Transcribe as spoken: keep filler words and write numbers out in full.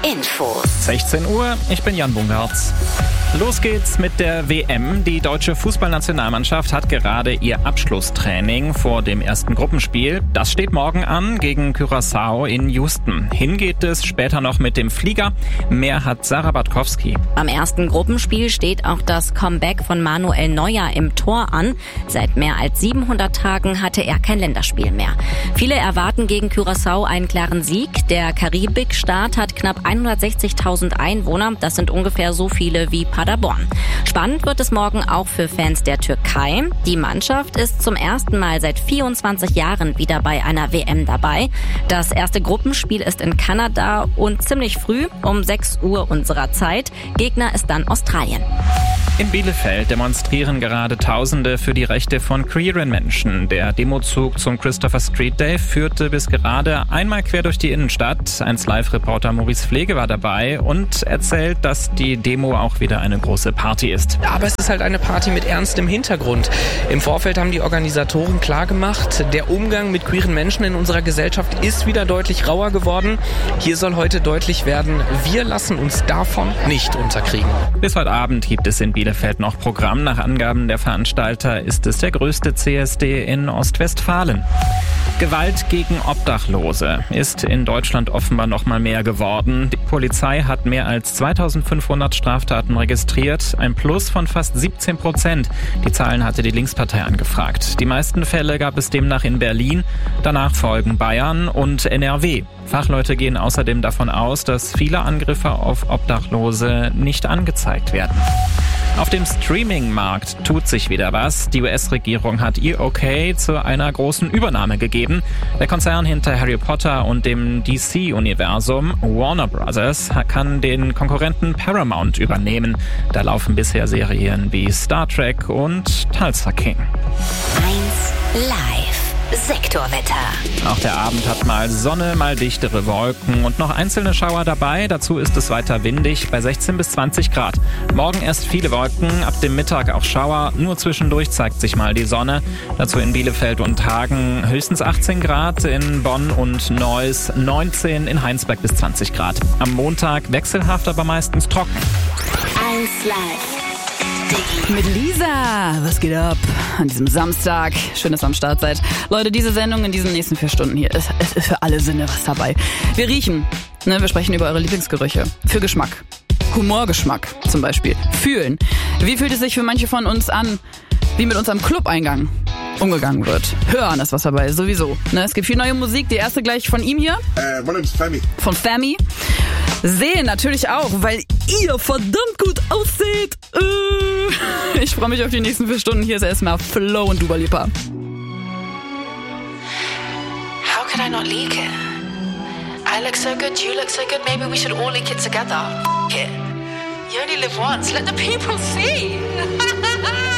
Infos. sechzehn Uhr, ich bin Jan Bungartz. Los geht's mit der W M. Die deutsche Fußballnationalmannschaft hat gerade ihr Abschlusstraining vor dem ersten Gruppenspiel. Das steht morgen an gegen Curaçao in Houston. Hin geht es später noch mit dem Flieger. Mehr hat Sarah Bartkowski. Am ersten Gruppenspiel steht auch das Comeback von Manuel Neuer im Tor an. Seit mehr als siebenhundert Tagen hatte er kein Länderspiel mehr. Viele erwarten gegen Curaçao einen klaren Sieg. Der Karibikstaat hat knapp hundertsechzigtausend Einwohner. Das sind ungefähr so viele wie Paderborn. Spannend wird es morgen auch für Fans der Türkei. Die Mannschaft ist zum ersten Mal seit vierundzwanzig Jahren wieder bei einer W M dabei. Das erste Gruppenspiel ist in Kanada und ziemlich früh, um sechs Uhr unserer Zeit. Gegner ist dann Australien. In Bielefeld demonstrieren gerade Tausende für die Rechte von queeren Menschen. Der Demozug zum Christopher Street Day führte bis gerade einmal quer durch die Innenstadt. eins Live-Reporter Maurice Pflege war dabei und erzählt, dass die Demo auch wieder eine große Party ist. Aber es ist halt eine Party mit ernstem Hintergrund. Im Vorfeld haben die Organisatoren klargemacht, der Umgang mit queeren Menschen in unserer Gesellschaft ist wieder deutlich rauer geworden. Hier soll heute deutlich werden, wir lassen uns davon nicht unterkriegen. Bis heute Abend gibt es in Bielefeld Bielefeld noch Programm. Nach Angaben der Veranstalter ist es der größte C S D in Ostwestfalen. Gewalt gegen Obdachlose ist in Deutschland offenbar noch mal mehr geworden. Die Polizei hat mehr als zweitausendfünfhundert Straftaten registriert, ein Plus von fast siebzehn Prozent. Die Zahlen hatte die Linkspartei angefragt. Die meisten Fälle gab es demnach in Berlin, danach folgen Bayern und N R W. Fachleute gehen außerdem davon aus, dass viele Angriffe auf Obdachlose nicht angezeigt werden. Auf dem Streaming-Markt tut sich wieder was. Die U S-Regierung hat ihr Okay zu einer großen Übernahme gegeben. Der Konzern hinter Harry Potter und dem D C-Universum, Warner Brothers, kann den Konkurrenten Paramount übernehmen. Da laufen bisher Serien wie Star Trek und Tulsa King. eins Live. Sektorwetter. Auch der Abend hat mal Sonne, mal dichtere Wolken und noch einzelne Schauer dabei. Dazu ist es weiter windig bei sechzehn bis zwanzig Grad. Morgen erst viele Wolken, ab dem Mittag auch Schauer. Nur zwischendurch zeigt sich mal die Sonne. Dazu in Bielefeld und Hagen höchstens achtzehn Grad, in Bonn und Neuss neunzehn, in Heinsberg bis zwanzig Grad. Am Montag wechselhaft, aber meistens trocken. eins Live. Mit Lisa, was geht ab an diesem Samstag? Schön, dass ihr am Start seid. Leute, diese Sendung in diesen nächsten vier Stunden hier, es, es ist für alle Sinne was dabei. Wir riechen, ne, wir sprechen über eure Lieblingsgerüche. Für Geschmack. Humorgeschmack zum Beispiel. Fühlen. Wie fühlt es sich für manche von uns an, wie mit unserem Clubeingang umgegangen wird? Hören ist was dabei, sowieso. Ne, es gibt viel neue Musik. Die erste gleich von ihm hier. Äh, my name's Femi. Von Femi. Sehen natürlich auch, weil ihr verdammt gut ausseht. Äh, ich freue mich auf die nächsten vier Stunden. Hier ist erstmal Flo und Dua Lipa. How could I not leak it? I look so good, you look so good, maybe we should all leak it together. F it. You only live once, let the people see.